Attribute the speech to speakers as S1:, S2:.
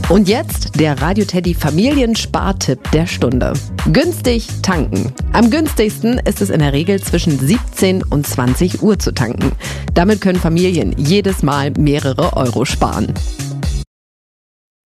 S1: Und jetzt der Radio Teddy Familienspartipp der Stunde. Günstig tanken. Am günstigsten ist es in der Regel zwischen 17 und 20 Uhr zu tanken. Damit können Familien jedes Mal mehrere Euro sparen.